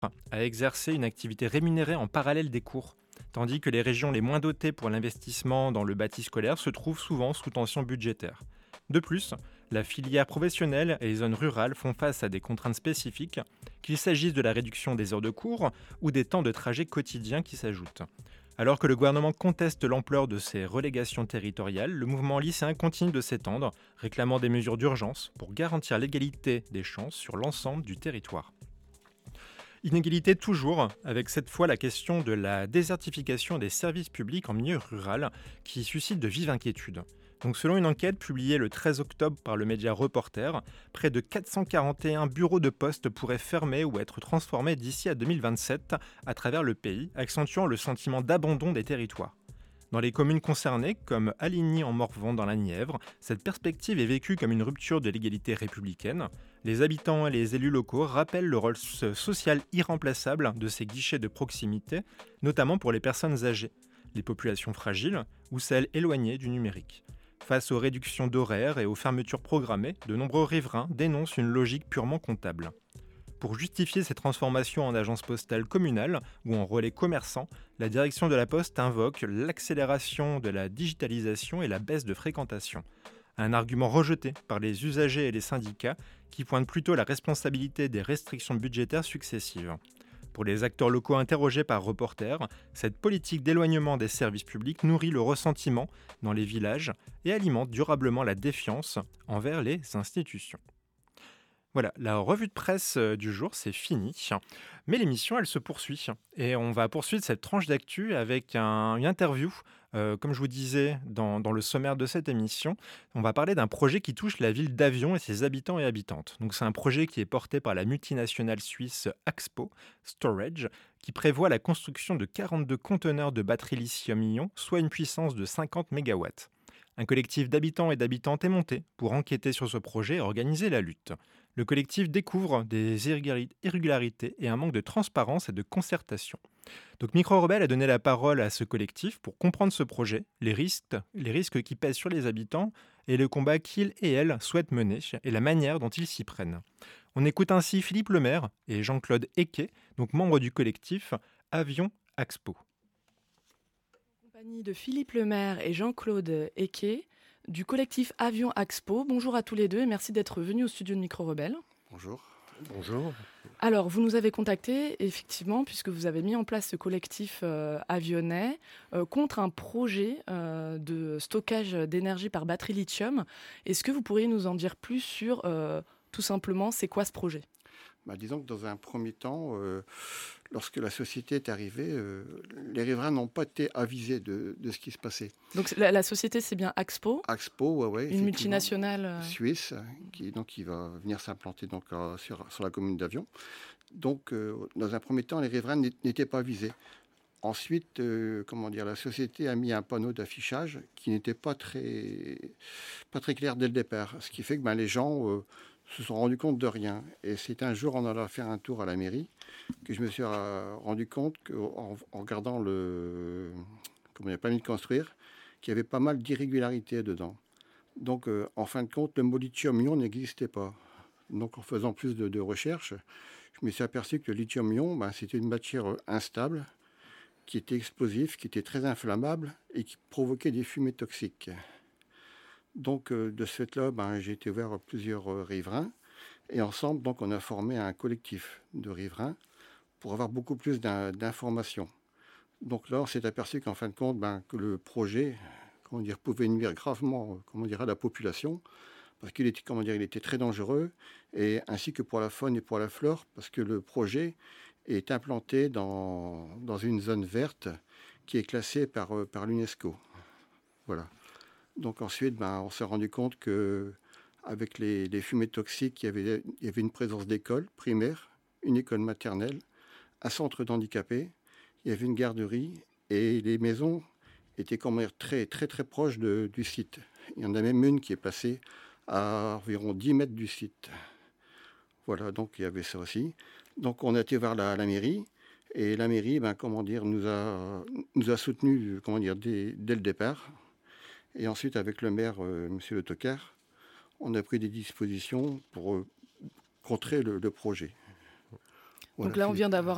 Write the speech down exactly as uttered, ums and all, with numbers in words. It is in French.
à exercer une activité rémunérée en parallèle des cours, tandis que les régions les moins dotées pour l'investissement dans le bâti scolaire se trouvent souvent sous tension budgétaire. De plus, la filière professionnelle et les zones rurales font face à des contraintes spécifiques, qu'il s'agisse de la réduction des heures de cours ou des temps de trajet quotidiens qui s'ajoutent. Alors que le gouvernement conteste l'ampleur de ces relégations territoriales, le mouvement lycéen continue de s'étendre, réclamant des mesures d'urgence pour garantir l'égalité des chances sur l'ensemble du territoire. Inégalité toujours, avec cette fois la question de la désertification des services publics en milieu rural, qui suscite de vives inquiétudes. Donc selon une enquête publiée le treize octobre par le média Reporter, près de quatre cent quarante et un bureaux de poste pourraient fermer ou être transformés d'ici à deux mille vingt-sept à travers le pays, accentuant le sentiment d'abandon des territoires. Dans les communes concernées, comme Aligny en Morvan dans la Nièvre, cette perspective est vécue comme une rupture de l'égalité républicaine. Les habitants et les élus locaux rappellent le rôle social irremplaçable de ces guichets de proximité, notamment pour les personnes âgées, les populations fragiles ou celles éloignées du numérique. Face aux réductions d'horaires et aux fermetures programmées, de nombreux riverains dénoncent une logique purement comptable. Pour justifier ces transformations en agence postale communale ou en relais commerçant, la direction de la Poste invoque l'accélération de la digitalisation et la baisse de fréquentation. Un argument rejeté par les usagers et les syndicats qui pointent plutôt la responsabilité des restrictions budgétaires successives. Pour les acteurs locaux interrogés par Reporter, cette politique d'éloignement des services publics nourrit le ressentiment dans les villages et alimente durablement la défiance envers les institutions. Voilà, la revue de presse euh, du jour, c'est fini. Mais l'émission, elle se poursuit. Et on va poursuivre cette tranche d'actu avec un- une interview. Euh, comme je vous disais dans, dans le sommaire de cette émission, on va parler d'un projet qui touche la ville d'Avion et ses habitants et habitantes. Donc c'est un projet qui est porté par la multinationale suisse Axpo Storage, qui prévoit la construction de quarante-deux conteneurs de batteries lithium-ion, soit une puissance de cinquante mégawatts. Un collectif d'habitants et d'habitantes est monté pour enquêter sur ce projet et organiser la lutte. Le collectif découvre des irrégulari- irrégularités et un manque de transparence et de concertation. Donc Micro Rebelle a donné la parole à ce collectif pour comprendre ce projet, les risques, les risques qui pèsent sur les habitants et le combat qu'ils et elles souhaitent mener et la manière dont ils s'y prennent. On écoute ainsi Philippe Lemaire et Jean-Claude Eke, donc membres du collectif Avion Axpo. En compagnie de Philippe Lemaire et Jean-Claude Eke du collectif Avion Axpo. Bonjour à tous les deux et merci d'être venus au studio de Micro Rebelle. Bonjour. Bonjour. Alors, vous nous avez contactés, effectivement, puisque vous avez mis en place ce collectif euh, avionnais euh, contre un projet euh, de stockage d'énergie par batterie lithium. Est-ce que vous pourriez nous en dire plus sur, euh, tout simplement, c'est quoi ce projet ? Bah, disons que dans un premier temps, euh, lorsque la société est arrivée, euh, les riverains n'ont pas été avisés de, de ce qui se passait. Donc, la, la société, c'est bien Axpo, Axpo, ouais, ouais, une effectivement, multinationale. euh, suisse, qui, donc, qui va venir s'implanter donc, euh, sur, sur la commune d'Avion. Donc, euh, dans un premier temps, les riverains n'é- n'étaient pas avisés. Ensuite, euh, comment dire, la société a mis un panneau d'affichage qui n'était pas très, pas très clair dès le départ. Ce qui fait que ben, les gens euh, se sont rendus compte de rien. Et c'est un jour, en allant faire un tour à la mairie, que je me suis euh, rendu compte qu'en en regardant le, comment dire, permis de construire, qu'il y avait pas mal d'irrégularités dedans. Donc, euh, en fin de compte, le mot lithium-ion n'existait pas. Donc, en faisant plus de, de recherches, je me suis aperçu que le lithium-ion, ben, c'était une matière euh, instable, qui était explosif, qui était très inflammable et qui provoquait des fumées toxiques. Donc, euh, de ce fait-là, ben, j'ai été vers plusieurs euh, riverains et ensemble, donc, on a formé un collectif de riverains pour avoir beaucoup plus d'in- d'informations. Donc là, on s'est aperçu qu'en fin de compte, ben, que le projet, comment dire, pouvait nuire gravement, euh, comment dire, à la population parce qu'il était, comment dire, il était très dangereux et ainsi que pour la faune et pour la flore parce que le projet est implanté dans, dans une zone verte qui est classée par, euh, par l'UNESCO. Voilà. Donc ensuite, ben, on s'est rendu compte que avec les, les fumées toxiques, il y, avait, il y avait une présence d'écoles primaires, une école maternelle, un centre d'handicapés, il y avait une garderie et les maisons étaient quand même très très très proches de, du site. Il y en a même une qui est passée à environ dix mètres du site. Voilà, donc il y avait ça aussi. Donc on a été vers la, la mairie et la mairie, ben, comment dire, nous a, nous a soutenus, comment dire, dès, dès le départ. Et ensuite, avec le maire, euh, Monsieur Le Tocard, on a pris des dispositions pour euh, contrer le, le projet. Donc là, on vient d'avoir